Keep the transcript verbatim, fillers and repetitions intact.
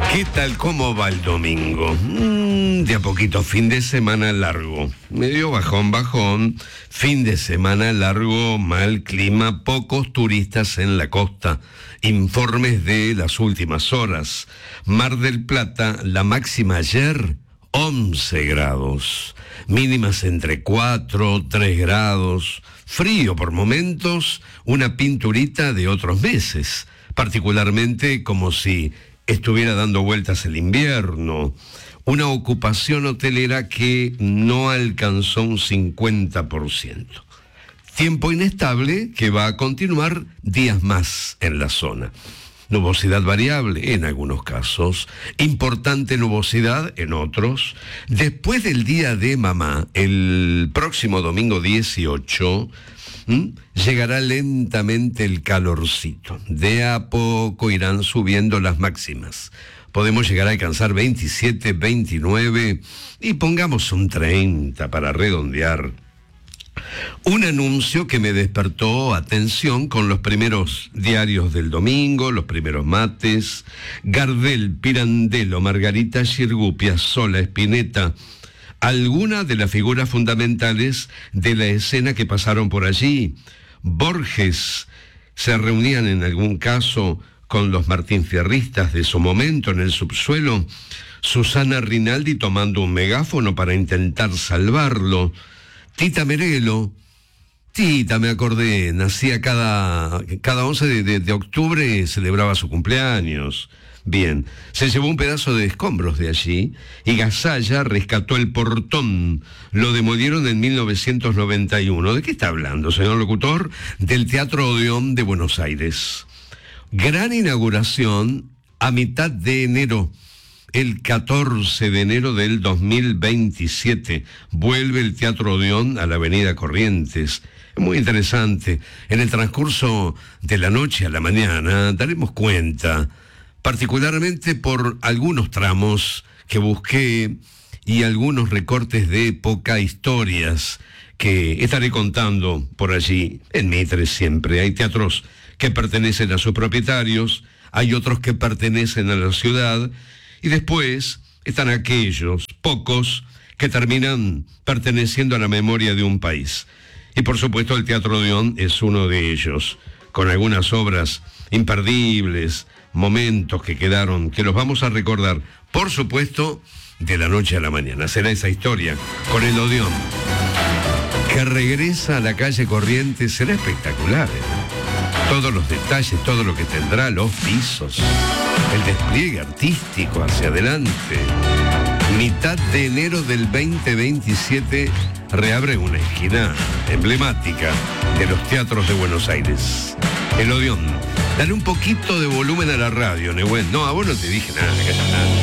¿Qué tal? ¿Cómo va el domingo? Mm, de a poquito, fin de semana largo. Medio bajón, bajón. Fin de semana largo, mal clima, pocos turistas en la costa. Informes de las últimas horas. Mar del Plata, la máxima ayer, once grados. Mínimas entre cuatro, tres grados. Frío por momentos, una pinturita de otros meses. Particularmente como si estuviera dando vueltas el invierno, una ocupación hotelera que no alcanzó un cincuenta por ciento. Tiempo inestable que va a continuar días más en la zona. Nubosidad variable en algunos casos, importante nubosidad en otros. Después del día de mamá, el próximo domingo dieciocho, ¿m? llegará lentamente el calorcito. De a poco irán subiendo las máximas. Podemos llegar a alcanzar veintisiete, veintinueve y pongamos un treinta para redondear. Un anuncio que me despertó atención con los primeros diarios del domingo, los primeros mates. Gardel, Pirandello, Margarita Xirgu, Piazzolla, Spinetta, algunas de las figuras fundamentales de la escena que pasaron por allí. Borges, se reunían en algún caso con los martinfierristas de su momento en el subsuelo. Susana Rinaldi tomando un megáfono para intentar salvarlo. Tita Merelo, Tita, me acordé, nacía cada, cada once de, de, de octubre, celebraba su cumpleaños. Bien, se llevó un pedazo de escombros de allí y Gasalla rescató el portón. Lo demolieron en mil novecientos noventa y uno. ¿De qué está hablando, señor locutor? Del Teatro Odeón de Buenos Aires. Gran inauguración a mitad de enero. El catorce de enero del dos mil veintisiete vuelve el Teatro Odeón a la avenida Corrientes. Muy interesante. En el transcurso de la noche a la mañana daremos cuenta, particularmente por algunos tramos que busqué y algunos recortes de época, historias que estaré contando por allí. En Mitre siempre hay teatros que pertenecen a sus propietarios, hay otros que pertenecen a la ciudad, y después están aquellos, pocos, que terminan perteneciendo a la memoria de un país. Y por supuesto el Teatro Odeón es uno de ellos, con algunas obras imperdibles, momentos que quedaron, que los vamos a recordar, por supuesto, de la noche a la mañana. Será esa historia con el Odeón, que regresa a la calle Corrientes. Será espectacular, ¿eh? Todos los detalles, todo lo que tendrá, los pisos, el despliegue artístico hacia adelante. Mitad de enero del veinte veintisiete reabre una esquina emblemática de los teatros de Buenos Aires. El Odeón. Dale un poquito de volumen a la radio, Nehuen. No, a vos no te dije nada, nada.